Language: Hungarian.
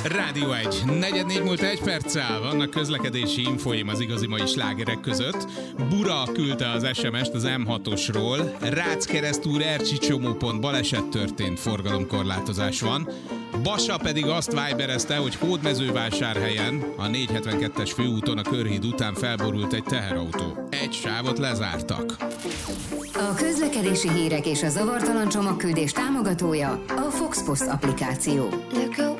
Rádió 1, 4:04 múlt 1 perccel, vannak közlekedési infóim az igazi mai slágerek között. Bura küldte az SMS-t az M6-osról, Rácz-Keresztúr Ercsi csomópont baleset történt, forgalomkorlátozás van. Basa pedig azt viberezte, hogy Hódmezővásárhelyen, a 472-es főúton a Körhíd után felborult egy teherautó. Egy sávot lezártak. A közlekedési hírek és a zavartalan csomagküldés támogatója a Fox Post applikáció. Look